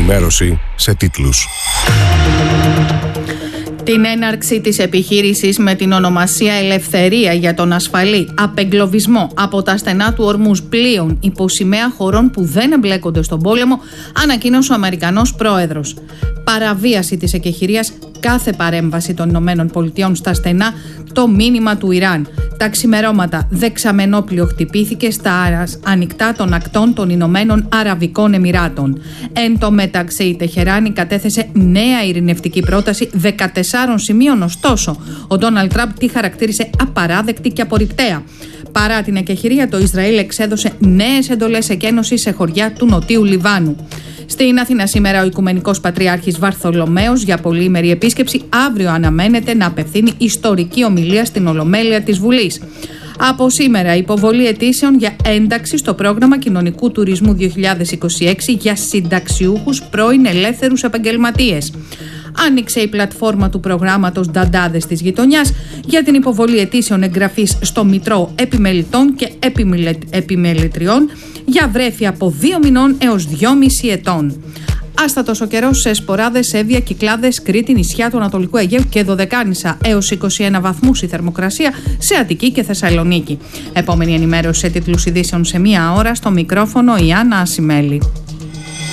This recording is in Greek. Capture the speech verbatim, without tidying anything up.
ενημέρωση σε τίτλους. Την έναρξη της επιχείρησης με την ονομασία Ελευθερία για τον ασφαλή απεγκλωβισμό από τα στενά του Ορμούζ πλοίων υπό σημαία χωρών που δεν εμπλέκονται στον πόλεμο, ανακοίνωσε ο Αμερικανός πρόεδρος. Παραβίαση της εκεχηρίας κάθε παρέμβαση των Ηνωμένων Πολιτειών στα στενά, το μήνυμα του Ιράν. Τα ξημερώματα δεξαμενόπλιο χτυπήθηκε στα ανοιχτά των ακτών των Ηνωμένων Αραβικών Εμιράτων. Εν τω μεταξύ, η Τεχεράνη κατέθεσε νέα ειρηνευτική πρόταση δεκατεσσάρων σημείων, ωστόσο, ο Ντόναλντ Τραμπ τη χαρακτήρισε απαράδεκτη και απορριπταία. Παρά την εκεχηρία, το Ισραήλ εξέδωσε νέες εντολές εκένωσης σε χωριά του Νοτίου Λιβάνου. Στην Αθήνα σήμερα ο Οικουμενικός Πατριάρχης Βαρθολομαίος για πολυήμερη επίσκεψη αύριο αναμένεται να απευθύνει ιστορική ομιλία στην Ολομέλεια της Βουλής. Από σήμερα υποβολή αιτήσεων για ένταξη στο πρόγραμμα κοινωνικού τουρισμού δύο χιλιάδες είκοσι έξι για συνταξιούχους πρώην ελεύθερους επαγγελματίες. Άνοιξε η πλατφόρμα του προγράμματος Νταντάδες της Γειτονιάς για την υποβολή αιτήσεων εγγραφής στο Μητρό Επιμελητών και Επιμελητριών για βρέφη από δύο μηνών έως δυόμισι ετών. Άστατος ο καιρός σε Σποράδες, Εύβοια, Κυκλάδες, Κρήτη, νησιά του Ανατολικού Αιγαίου και Δωδεκάνησα έως είκοσι ένα βαθμούς η θερμοκρασία σε Αττική και Θεσσαλονίκη. Επόμενη ενημέρωση σε τίτλους ειδήσεων σε μία ώρα, στο μικρόφωνο η Άννα Ασημέλη.